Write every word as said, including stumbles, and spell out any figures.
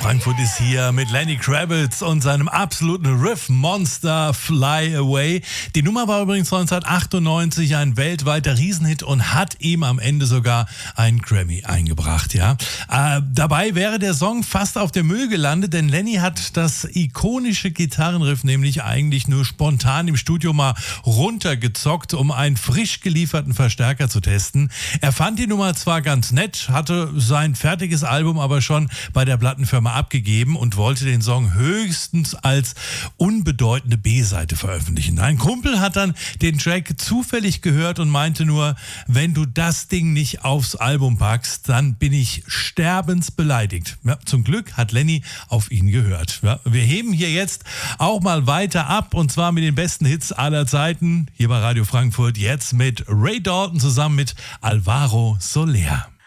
Frankfurt ist hier mit Lenny Kravitz und seinem absoluten Riff-Monster Fly Away. Die Nummer war übrigens neunzehnhundertachtundneunzig ein weltweiter Riesenhit und hat ihm am Ende sogar einen Grammy eingebracht. Ja, äh, dabei wäre der Song fast auf der Müll gelandet, denn Lenny hat das ikonische Gitarrenriff nämlich eigentlich nur spontan im Studio mal runtergezockt, um einen frisch gelieferten Verstärker zu testen. Er fand die Nummer zwar ganz nett, hatte sein fertiges Album aber schon bei der Plattenfirma abgegeben und wollte den Song höchstens als unbedeutende B-Seite veröffentlichen. Ein Kumpel hat dann den Track zufällig gehört und meinte nur, wenn du das Ding nicht aufs Album packst, dann bin ich sterbensbeleidigt. Ja, zum Glück hat Lenny auf ihn gehört. Ja, wir heben hier jetzt auch mal weiter ab und zwar mit den besten Hits aller Zeiten. Hier bei Radio Frankfurt jetzt mit Ray Dalton zusammen mit Alvaro Soler.